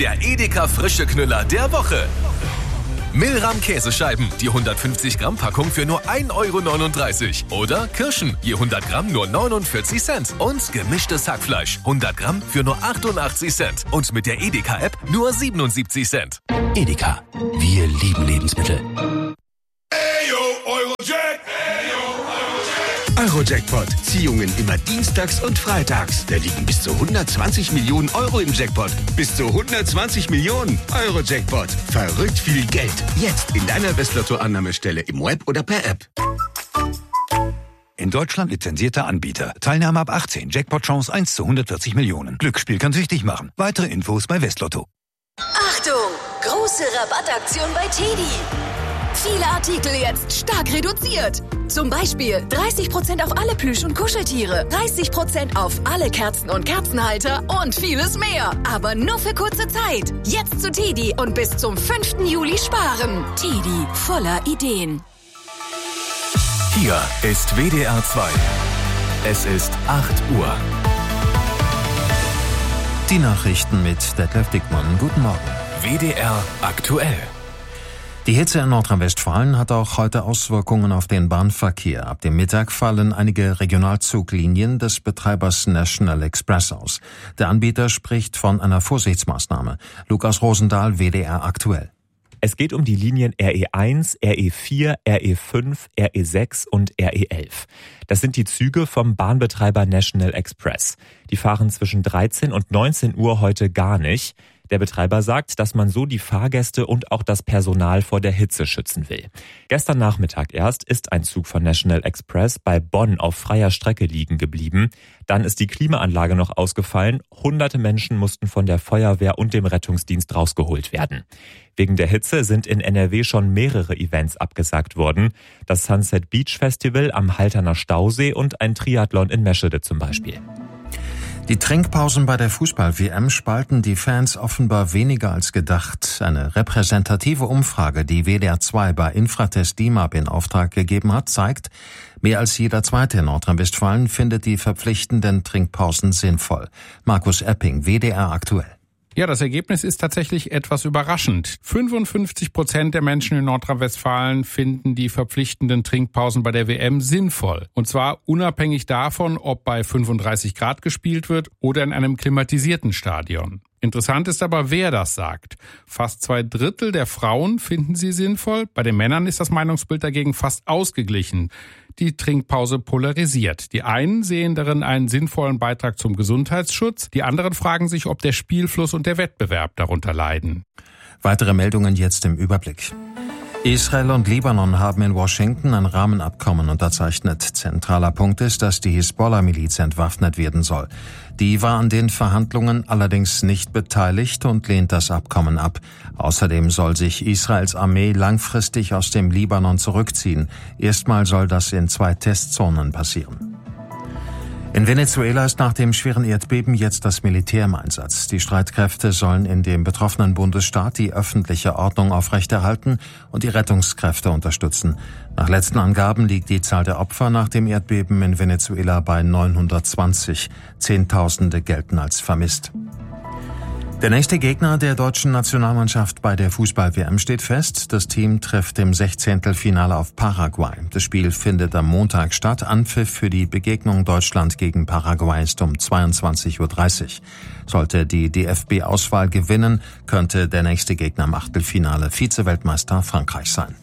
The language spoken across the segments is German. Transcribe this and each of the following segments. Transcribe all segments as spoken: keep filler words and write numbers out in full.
der Edeka frische Knüller der Woche. Milram Käsescheiben, die hundertfünfzig Gramm Packung für nur ein Euro neununddreißig. Oder Kirschen, je hundert Gramm nur neunundvierzig Cent. Und gemischtes Hackfleisch, hundert Gramm für nur achtundachtzig Cent. Und mit der Edeka-App nur siebenundsiebzig Cent. Edeka, wir lieben Lebensmittel. Ayo, Eurojack! Eurojackpot. Ziehungen immer dienstags und freitags. Da liegen bis zu hundertzwanzig Millionen Euro im Jackpot. Bis zu hundertzwanzig Millionen. Eurojackpot. Verrückt viel Geld. Jetzt in deiner Westlotto-Annahmestelle im Web oder per App. In Deutschland lizenzierter Anbieter. Teilnahme ab achtzehn. Jackpot-Chance eins zu hundertvierzig Millionen. Glücksspiel kann süchtig machen. Weitere Infos bei Westlotto. Achtung! Große Rabattaktion bei Teddy. Viele Artikel jetzt stark reduziert. Zum Beispiel dreißig Prozent auf alle Plüsch- und Kuscheltiere, dreißig Prozent auf alle Kerzen und Kerzenhalter und vieles mehr. Aber nur für kurze Zeit. Jetzt zu Teddy und bis zum fünften Juli sparen. Teddy, voller Ideen. Hier ist W D R zwei. Es ist acht Uhr. Die Nachrichten mit Detlef Dickmann. Guten Morgen. W D R aktuell. Die Hitze in Nordrhein-Westfalen hat auch heute Auswirkungen auf den Bahnverkehr. Ab dem Mittag fallen einige Regionalzuglinien des Betreibers National Express aus. Der Anbieter spricht von einer Vorsichtsmaßnahme. Lukas Rosendahl, W D R aktuell. Es geht um die Linien R E eins, R E vier, R E fünf, R E sechs und R E elf. Das sind die Züge vom Bahnbetreiber National Express. Die fahren zwischen dreizehn und neunzehn Uhr heute gar nicht. Der Betreiber sagt, dass man so die Fahrgäste und auch das Personal vor der Hitze schützen will. Gestern Nachmittag erst ist ein Zug von National Express bei Bonn auf freier Strecke liegen geblieben. Dann ist die Klimaanlage noch ausgefallen. Hunderte Menschen mussten von der Feuerwehr und dem Rettungsdienst rausgeholt werden. Wegen der Hitze sind in N R W schon mehrere Events abgesagt worden. Das Sunset Beach Festival am Halterner Stausee und ein Triathlon in Meschede zum Beispiel. Die Trinkpausen bei der Fußball-W M spalten die Fans offenbar weniger als gedacht. Eine repräsentative Umfrage, die W D R zwei bei Infratest DIMAP in Auftrag gegeben hat, zeigt, mehr als jeder Zweite in Nordrhein-Westfalen findet die verpflichtenden Trinkpausen sinnvoll. Markus Epping, W D R aktuell. Ja, das Ergebnis ist tatsächlich etwas überraschend. fünfundfünfzig Prozent der Menschen in Nordrhein-Westfalen finden die verpflichtenden Trinkpausen bei der W M sinnvoll. Und zwar unabhängig davon, ob bei fünfunddreißig Grad gespielt wird oder in einem klimatisierten Stadion. Interessant ist aber, wer das sagt. Fast zwei Drittel der Frauen finden sie sinnvoll. Bei den Männern ist das Meinungsbild dagegen fast ausgeglichen. Die Trinkpause polarisiert. Die einen sehen darin einen sinnvollen Beitrag zum Gesundheitsschutz. Die anderen fragen sich, ob der Spielfluss und der Wettbewerb darunter leiden. Weitere Meldungen jetzt im Überblick. Israel und Libanon haben in Washington ein Rahmenabkommen unterzeichnet. Zentraler Punkt ist, dass die Hisbollah-Miliz entwaffnet werden soll. Die war an den Verhandlungen allerdings nicht beteiligt und lehnt das Abkommen ab. Außerdem soll sich Israels Armee langfristig aus dem Libanon zurückziehen. Erstmal soll das in zwei Testzonen passieren. In Venezuela ist nach dem schweren Erdbeben jetzt das Militär im Einsatz. Die Streitkräfte sollen in dem betroffenen Bundesstaat die öffentliche Ordnung aufrechterhalten und die Rettungskräfte unterstützen. Nach letzten Angaben liegt die Zahl der Opfer nach dem Erdbeben in Venezuela bei neunhundertzwanzig. Zehntausende gelten als vermisst. Der nächste Gegner der deutschen Nationalmannschaft bei der Fußball-W M steht fest. Das Team trifft im Sechzehntelfinale auf Paraguay. Das Spiel findet am Montag statt. Anpfiff für die Begegnung Deutschland gegen Paraguay ist um zweiundzwanzig Uhr dreißig. Sollte die D F B-Auswahl gewinnen, könnte der nächste Gegner im Achtelfinale Vize-Weltmeister Frankreich sein.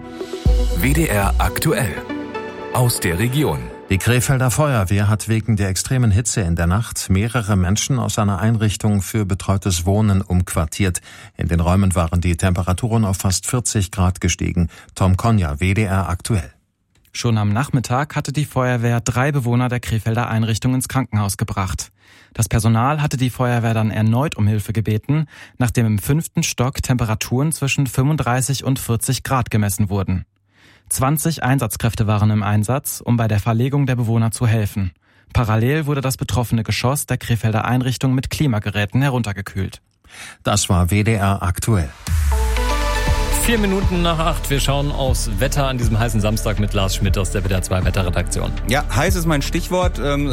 W D R aktuell. Aus der Region. Die Krefelder Feuerwehr hat wegen der extremen Hitze in der Nacht mehrere Menschen aus einer Einrichtung für betreutes Wohnen umquartiert. In den Räumen waren die Temperaturen auf fast vierzig Grad gestiegen. Tom Konja, W D R aktuell. Schon am Nachmittag hatte die Feuerwehr drei Bewohner der Krefelder Einrichtung ins Krankenhaus gebracht. Das Personal hatte die Feuerwehr dann erneut um Hilfe gebeten, nachdem im fünften Stock Temperaturen zwischen fünfunddreißig und vierzig Grad gemessen wurden. zwanzig Einsatzkräfte waren im Einsatz, um bei der Verlegung der Bewohner zu helfen. Parallel wurde das betroffene Geschoss der Krefelder Einrichtung mit Klimageräten heruntergekühlt. Das war W D R aktuell. Vier Minuten nach acht. Wir schauen aufs Wetter an diesem heißen Samstag mit Lars Schmidt aus der W D R zwei Wetterredaktion. Ja, heiß ist mein Stichwort. Ähm,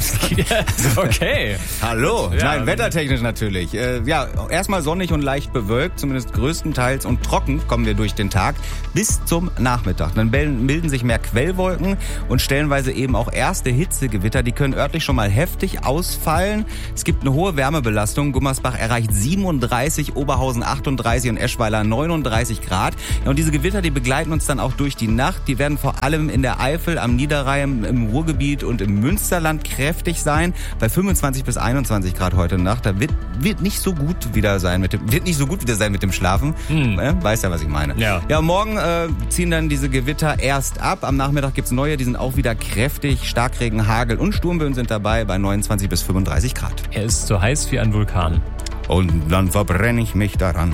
okay. Hallo. Ja. Nein, wettertechnisch natürlich. Äh, ja, erstmal sonnig und leicht bewölkt, zumindest größtenteils, und trocken kommen wir durch den Tag bis zum Nachmittag. Dann bilden sich mehr Quellwolken und stellenweise eben auch erste Hitzegewitter. Die können örtlich schon mal heftig ausfallen. Es gibt eine hohe Wärmebelastung. Gummersbach erreicht siebenunddreißig, Oberhausen achtunddreißig und Eschweiler neununddreißig Grad. Ja, und diese Gewitter, die begleiten uns dann auch durch die Nacht. Die werden vor allem in der Eifel, am Niederrhein, im Ruhrgebiet und im Münsterland kräftig sein. Bei fünfundzwanzig bis einundzwanzig Grad heute Nacht. Da wird, wird nicht so gut wieder sein mit dem, wird nicht so gut wieder sein mit dem Schlafen. Hm. Äh, weißt ja, was ich meine. Ja. Ja, morgen äh, ziehen dann diese Gewitter erst ab. Am Nachmittag gibt's neue, die sind auch wieder kräftig. Starkregen, Hagel und Sturmböen sind dabei bei neunundzwanzig bis fünfunddreißig Grad. Er ist so heiß wie ein Vulkan. Und dann verbrenne ich mich daran.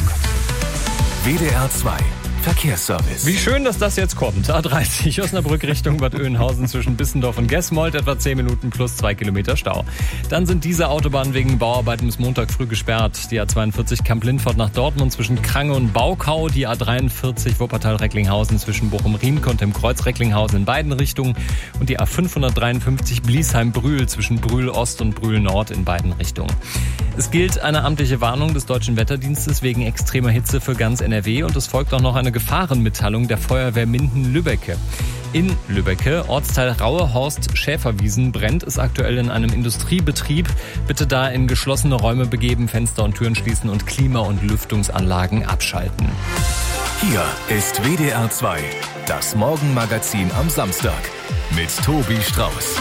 W D R zwei Verkehrsservice. Wie schön, dass das jetzt kommt. A dreißig Osnabrück Richtung Bad Oeynhausen zwischen Bissendorf und Gesmold, etwa zehn Minuten plus zwei Kilometer Stau. Dann sind diese Autobahnen wegen Bauarbeiten bis Montag früh gesperrt. Die A zweiundvierzig Kamp-Lindfort nach Dortmund zwischen Krange und Baukau, die A dreiundvierzig Wuppertal-Recklinghausen zwischen Bochum-Riemke und dem Kreuz Recklinghausen in beiden Richtungen und die A fünfhundertdreiundfünfzig Bliesheim-Brühl zwischen Brühl-Ost und Brühl-Nord in beiden Richtungen. Es gilt eine amtliche Warnung des Deutschen Wetterdienstes wegen extremer Hitze für ganz N R W und es folgt auch noch eine Gefahrenmitteilung der Feuerwehr Minden-Lübbecke. In Lübbecke, Ortsteil Rauehorst-Schäferwiesen, brennt es aktuell in einem Industriebetrieb. Bitte da in geschlossene Räume begeben, Fenster und Türen schließen und Klima- und Lüftungsanlagen abschalten. Hier ist W D R zwei, das Morgenmagazin am Samstag mit Tobi Strauß.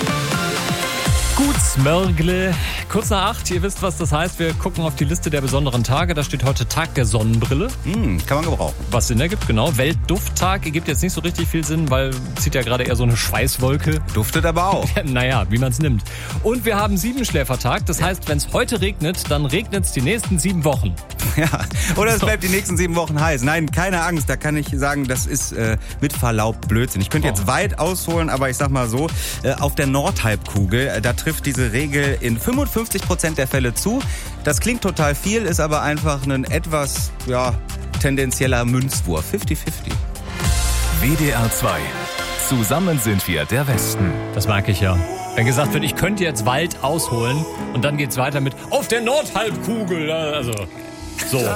Gut, Smörgle. Kurz nach acht, ihr wisst, was das heißt. Wir gucken auf die Liste der besonderen Tage. Da steht heute Tag der Sonnenbrille. Mm, kann man gebrauchen. Was Sinn ergibt, genau. Weltdufttag ergibt jetzt nicht so richtig viel Sinn, weil zieht ja gerade eher so eine Schweißwolke. Duftet aber auch. Naja, wie man es nimmt. Und wir haben Siebenschläfertag. Das heißt, wenn es heute regnet, dann regnet es die nächsten sieben Wochen. Ja, oder es bleibt die nächsten sieben Wochen heiß. Nein, keine Angst. Da kann ich sagen, das ist äh, mit Verlaub Blödsinn. Ich könnte jetzt oh. weit ausholen, aber ich sag mal so, äh, auf der Nordhalbkugel, äh, da trifft diese Regel in fünfundfünfzig Prozent der Fälle zu. Das klingt total viel, ist aber einfach ein etwas ja, tendenzieller Münzwurf. fünfzig fünfzig. W D R zwei. Zusammen sind wir der Westen. Das mag ich ja. Wenn gesagt wird, ich könnte jetzt Wald ausholen und dann geht's weiter mit auf der Nordhalbkugel. Also, so.